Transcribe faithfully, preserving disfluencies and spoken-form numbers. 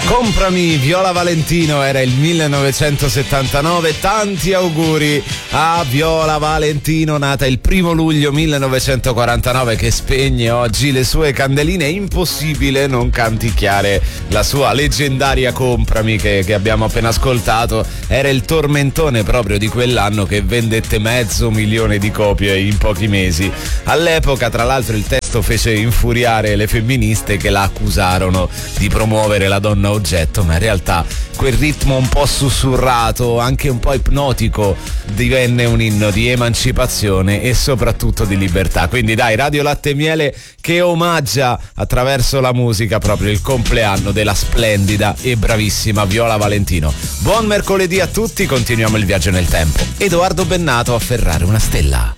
Comprami Viola Valentino, era il millenovecentosettantanove. Tanti auguri a Viola Valentino, nata il primo luglio millenovecentoquarantanove, che spegne oggi le sue candeline. È impossibile non canticchiare la sua leggendaria Comprami che, che abbiamo appena ascoltato. Era il tormentone proprio di quell'anno, che vendette mezzo milione di copie in pochi mesi. All'epoca, tra l'altro, il testo fece infuriare le femministe, che la accusarono di promuovere la donna oggetto, ma in realtà quel ritmo un po' sussurrato, anche un po' ipnotico, divenne un inno di emancipazione e soprattutto di libertà. Quindi dai, Radio Latte e Miele che omaggia attraverso la musica proprio il compleanno della splendida e bravissima Viola Valentino. Buon mercoledì a tutti, continuiamo il viaggio nel tempo. Edoardo Bennato, Afferrare una stella.